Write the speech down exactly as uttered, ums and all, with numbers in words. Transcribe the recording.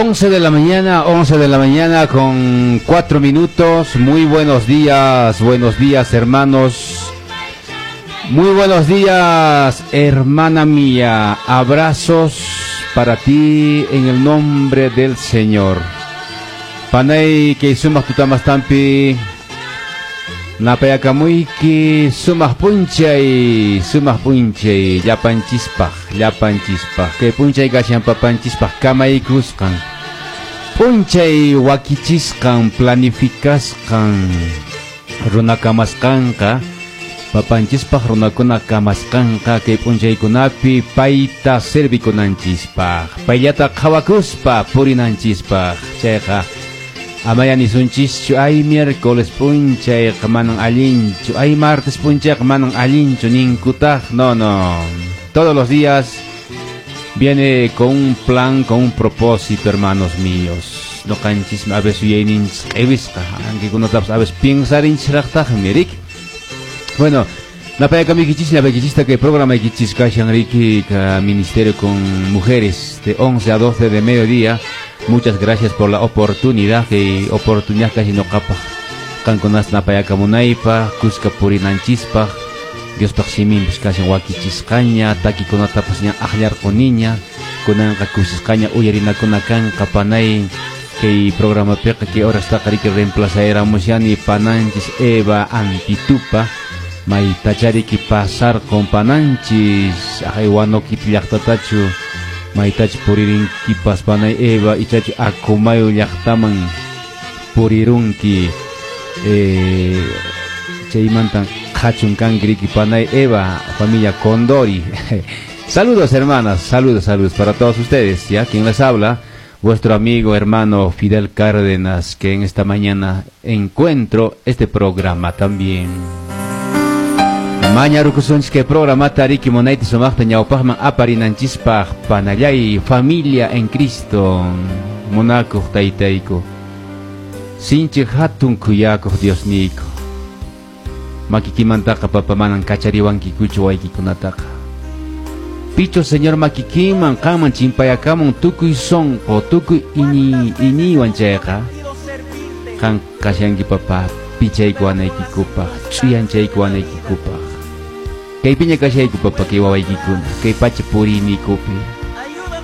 once de la mañana, once de la mañana con cuatro minutos. Muy buenos días, buenos días hermanos. Muy buenos días, hermana mía. Abrazos para ti en el nombre del Señor. Panay que sumas tutamas tampi. Napayakamuiki sumas punchay, sumas punchay, llapan chispaj, llapan chispaj. Que punchay gashan papan chispaj, kamay kuskan. Punchay wakichiskan, planificaskan, runakamaskanka. Papan chispaj, runakuna kamaskanka, que punchay kunapi paita servikunan chispaj. Payata kawakuspa, purinan chispaj, cheja. Amaya ni sunchis, ay miércoles punchay kamanang alincho, ay martes punchay kamanang alincho, ninkutaj, no, no. Todos los días viene con un plan, con un propósito, hermanos míos. No canchis, a veces vienen, evisca, aunque uno a veces piensa en chirachtaj, mirik. Bueno, la paya kami kichis, la bellista que programa kichis kashan riki ministerio con mujeres de once a doce de mediodía. Muchas gracias por la oportunidad, que oportunidad casi no capa. Canconas napayaka munaipa, kuska purinanchispa, Dios paximin buscasen wakichiscaña, taki con tapasnya ahlar con niña, con anca kusiscaña uyarina con acan capanay, que programa peca que ahora está cari que reemplaza era musiani pananchis eva antitupa, mai tachari que pasar con pananchis, ajaiwano kitliaktatachu. Maitach puririn kipas panay eva ichach akumayo llaqtaman purirunki eh chaymantan qhachunkan griki panay eva familia Condori. Saludos hermanas, saludos, saludos para todos ustedes, ya quien les habla, vuestro amigo hermano Fidel Cárdenas, que en esta mañana encuentro este programa también. Mañana rukusunch que programa tariki monaiti somachta ñawpajman aparinanchispaj panallay familia en Cristo monaco taitaico sinche hatun kuyaco Dios nico makikimantaka papamanan kachariwanki kuchu waykikunataka picho señor makikiman kaman chimpayakamun tukuy son o tukuy ini ini wanchayqa kan kashanki papa pichayku anaykikupa chuyanchayku anaykikupa kay piña kashay ko papa kay waway kikuna kay pacha puri ni kopi